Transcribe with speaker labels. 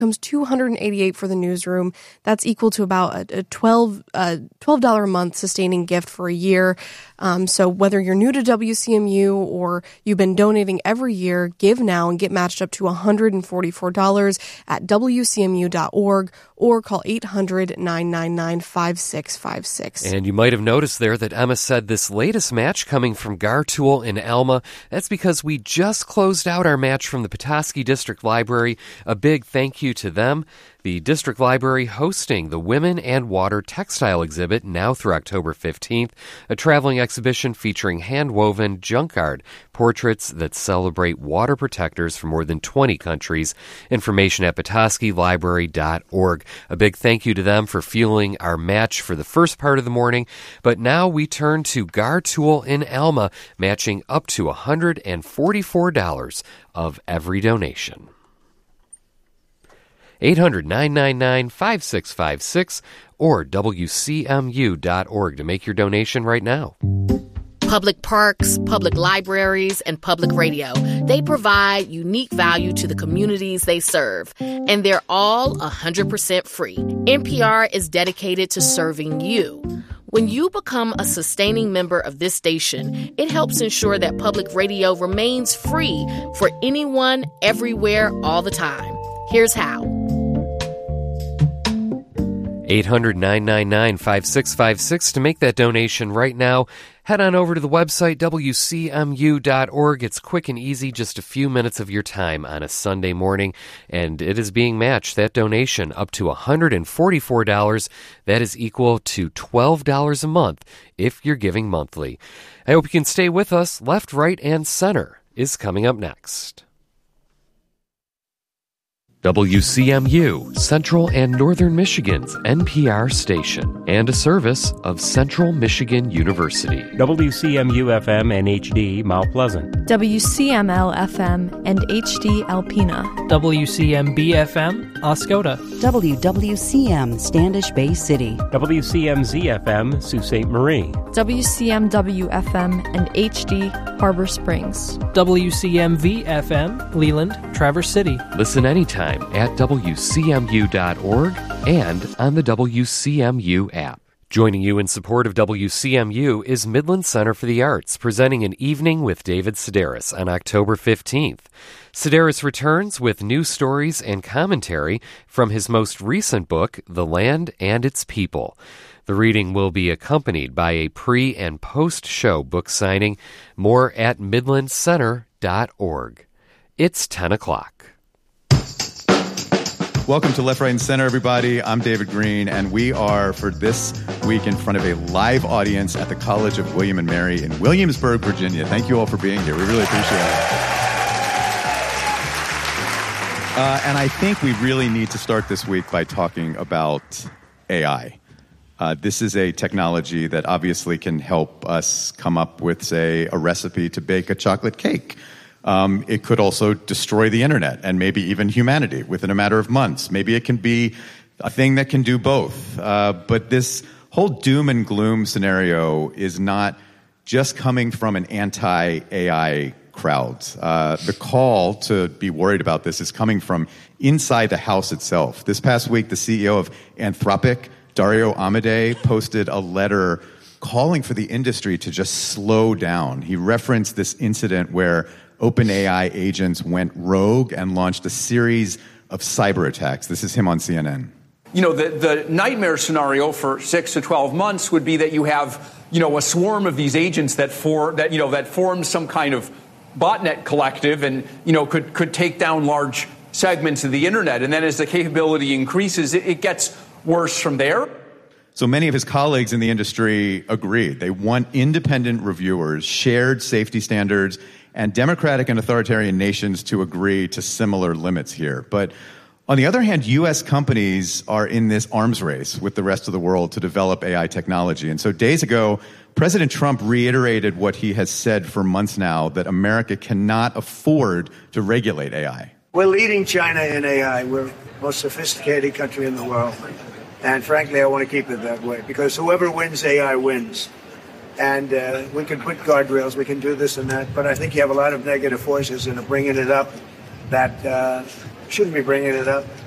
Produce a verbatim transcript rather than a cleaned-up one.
Speaker 1: becomes two hundred eighty-eight dollars for the newsroom. That's equal to about a, a twelve dollars a month sustaining gift for a year. Um, so whether you're new to W C M U or you've been donating every year, give now and get matched up to one hundred forty-four dollars at W C M U dot org or call eight hundred, nine nine nine, five six five six.
Speaker 2: And you might have noticed there that Emma said this latest match coming from Gartool in Alma. That's because we just closed out our match from the Petoskey District Library. A big thank you to them. The District Library hosting the Women and Water Textile Exhibit now through October fifteenth, a traveling exhibition featuring hand-woven junk art, portraits that celebrate water protectors from more than twenty countries. Information at petoskey library dot org. A big thank you to them for fueling our match for the first part of the morning. But now we turn to Gartool in Alma, matching up to one hundred forty-four dollars of every donation. eight hundred, nine nine nine, five six five six or W C M U dot org to make your donation right now.
Speaker 3: Public parks, public libraries, and public radio. They provide unique value to the communities they serve, and they're all one hundred percent free. N P R is dedicated to serving you. When you become a sustaining member of this station, it helps ensure that public radio remains free for anyone, everywhere, all the time. Here's how.
Speaker 2: eight hundred, nine nine nine, five six five six to make that donation right now. Head on over to the website, W C M U dot org. It's quick and easy, just a few minutes of your time on a Sunday morning, and it is being matched, that donation, up to one hundred forty-four dollars. That is equal to twelve dollars a month if you're giving monthly. I hope you can stay with us. Left, Right, and Center is coming up next. W C M U, Central and Northern Michigan's N P R station, and a service of Central Michigan University.
Speaker 4: W C M U F M and H D Mount Pleasant.
Speaker 5: W C M L F M and H D Alpena.
Speaker 6: W C M B F M Oscoda.
Speaker 7: W W C M Standish Bay City.
Speaker 4: W C M Z F M Sault Ste. Marie.
Speaker 5: W C M W F M and H D Harbor Springs.
Speaker 6: W C M V F M Leland, Traverse City.
Speaker 2: Listen anytime at W C M U dot org and on the W C M U app. Joining you in support of W C M U is Midland Center for the Arts, presenting an evening with David Sedaris on October fifteenth. Sedaris returns with new stories and commentary from his most recent book, The Land and Its People. The reading will be accompanied by a pre- and post-show book signing. More at midland center dot org. It's ten o'clock.
Speaker 8: Welcome to Left, Right, and Center, everybody. I'm David Green, and we are, for this week, in front of a live audience at the College of William and Mary in Williamsburg, Virginia. Thank you all for being here. We really appreciate it. Uh, and I think we really need to start this week by talking about A I. Uh, this is a technology that obviously can help us come up with, say, a recipe to bake a chocolate cake. Um, it could also destroy the internet and maybe even humanity within a matter of months. Maybe it can be a thing that can do both. Uh, but this whole doom and gloom scenario is not just coming from an anti-A I crowd. Uh, the call to be worried about this is coming from inside the house itself. This past week, the C E O of Anthropic, Dario Amodei, posted a letter calling for the industry to just slow down. He referenced this incident where OpenAI agents went rogue and launched a series of cyber attacks. This is him on C N N.
Speaker 9: You know, the, the nightmare scenario for six to twelve months would be that you have, you know, a swarm of these agents that for that, you know, that form some kind of botnet collective and, you know, could, could take down large segments of the internet. And then as the capability increases, it, it gets worse from there.
Speaker 8: So many of his colleagues in the industry agreed. They want independent reviewers, shared safety standards, and democratic and authoritarian nations to agree to similar limits here. But on the other hand, U S companies are in this arms race with the rest of the world to develop A I technology. And so days ago, President Trump reiterated what he has said for months now, that America cannot afford to regulate A I.
Speaker 10: We're leading China in A I. We're the most sophisticated country in the world. And frankly, I want to keep it that way, because whoever wins A I wins. And uh, we can put guardrails, we can do this and that, but I think you have a lot of negative forces that are bringing it up that uh, shouldn't be bringing it up.